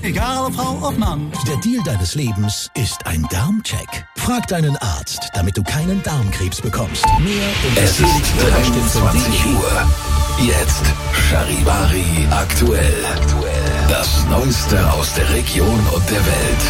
Egal ob Frau ob Mann. Der Deal deines Lebens ist ein Darmcheck. Frag deinen Arzt, damit du keinen Darmkrebs bekommst. Mehr und es ist 23 Uhr. Jetzt Charivari aktuell. Das Neueste aus der Region und der Welt.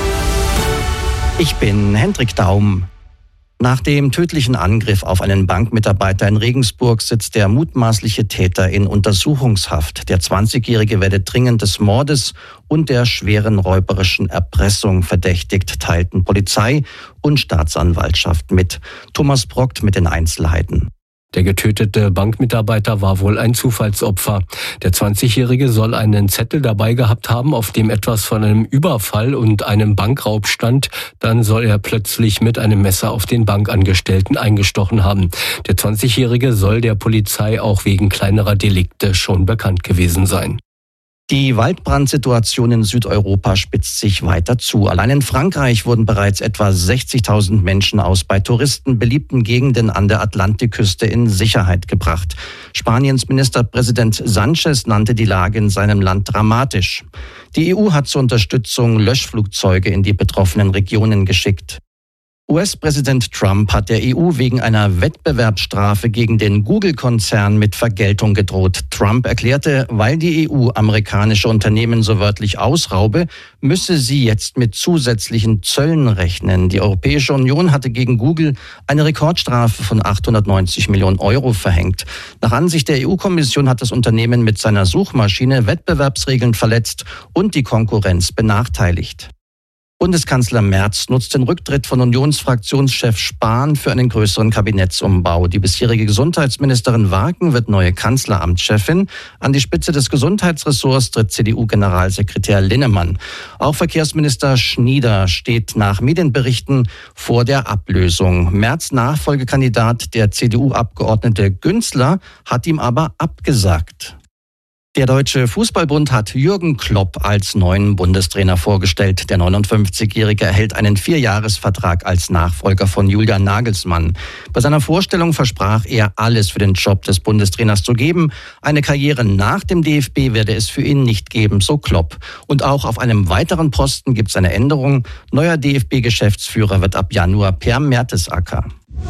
Ich bin Hendrik Daum. Nach dem tödlichen Angriff auf einen Bankmitarbeiter in Regensburg sitzt der mutmaßliche Täter in Untersuchungshaft. Der 20-Jährige werde dringend des Mordes und der schweren räuberischen Erpressung verdächtigt, teilten Polizei und Staatsanwaltschaft mit. Thomas Brockt mit den Einzelheiten. Der getötete Bankmitarbeiter war wohl ein Zufallsopfer. Der 20-Jährige soll einen Zettel dabei gehabt haben, auf dem etwas von einem Überfall und einem Bankraub stand. Dann soll er plötzlich mit einem Messer auf den Bankangestellten eingestochen haben. Der 20-Jährige soll der Polizei auch wegen kleinerer Delikte schon bekannt gewesen sein. Die Waldbrandsituation in Südeuropa spitzt sich weiter zu. Allein in Frankreich wurden bereits etwa 60.000 Menschen aus bei Touristen beliebten Gegenden an der Atlantikküste in Sicherheit gebracht. Spaniens Ministerpräsident Sánchez nannte die Lage in seinem Land dramatisch. Die EU hat zur Unterstützung Löschflugzeuge in die betroffenen Regionen geschickt. US-Präsident Trump hat der EU wegen einer Wettbewerbsstrafe gegen den Google-Konzern mit Vergeltung gedroht. Trump erklärte, weil die EU amerikanische Unternehmen so wörtlich ausraube, müsse sie jetzt mit zusätzlichen Zöllen rechnen. Die Europäische Union hatte gegen Google eine Rekordstrafe von 890 Millionen Euro verhängt. Nach Ansicht der EU-Kommission hat das Unternehmen mit seiner Suchmaschine Wettbewerbsregeln verletzt und die Konkurrenz benachteiligt. Bundeskanzler Merz nutzt den Rücktritt von Unionsfraktionschef Spahn für einen größeren Kabinettsumbau. Die bisherige Gesundheitsministerin Wagen wird neue Kanzleramtschefin. An die Spitze des Gesundheitsressorts tritt CDU-Generalsekretär Linnemann. Auch Verkehrsminister Schnieder steht nach Medienberichten vor der Ablösung. Merz Nachfolgekandidat, der CDU-Abgeordnete Günzler, hat ihm aber abgesagt. Der Deutsche Fußballbund hat Jürgen Klopp als neuen Bundestrainer vorgestellt. Der 59-Jährige erhält einen 4-Jahres-Vertrag als Nachfolger von Julian Nagelsmann. Bei seiner Vorstellung versprach er, alles für den Job des Bundestrainers zu geben. Eine Karriere nach dem DFB werde es für ihn nicht geben, so Klopp. Und auch auf einem weiteren Posten gibt es eine Änderung. Neuer DFB-Geschäftsführer wird ab Januar Per Mertesacker.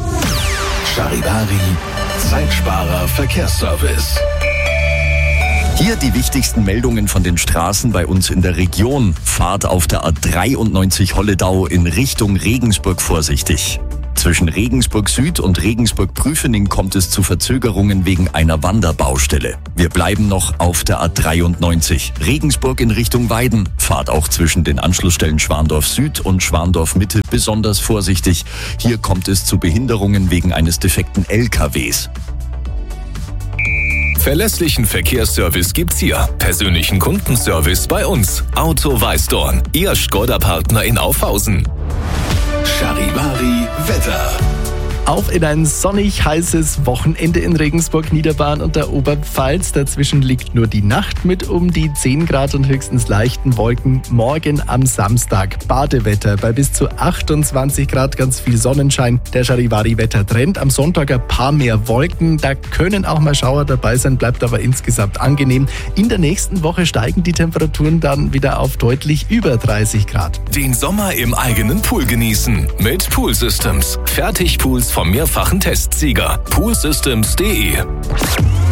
Charivari, Zeitsparer Verkehrsservice. Hier die wichtigsten Meldungen von den Straßen bei uns in der Region. Fahrt auf der A93 Holledau in Richtung Regensburg vorsichtig. Zwischen Regensburg Süd und Regensburg Prüfening kommt es zu Verzögerungen wegen einer Wanderbaustelle. Wir bleiben noch auf der A93. Regensburg in Richtung Weiden. Fahrt auch zwischen den Anschlussstellen Schwandorf Süd und Schwandorf Mitte besonders vorsichtig. Hier kommt es zu Behinderungen wegen eines defekten LKWs. Verlässlichen Verkehrsservice gibt's hier. Persönlichen Kundenservice bei uns. Auto Weißdorn, Ihr Škoda-Partner in Aufhausen. Charivari Wetter. Auf in ein sonnig heißes Wochenende in Regensburg, Niederbayern und der Oberpfalz. Dazwischen liegt nur die Nacht mit um die 10 Grad und höchstens leichten Wolken. Morgen am Samstag Badewetter bei bis zu 28 Grad, ganz viel Sonnenschein. Der Charivari-Wettertrend. Am Sonntag ein paar mehr Wolken. Da können auch mal Schauer dabei sein, bleibt aber insgesamt angenehm. In der nächsten Woche steigen die Temperaturen dann wieder auf deutlich über 30 Grad. Den Sommer im eigenen Pool genießen mit Pool Systems. Fertigpools vom mehrfachen Testsieger. Poolsystems.de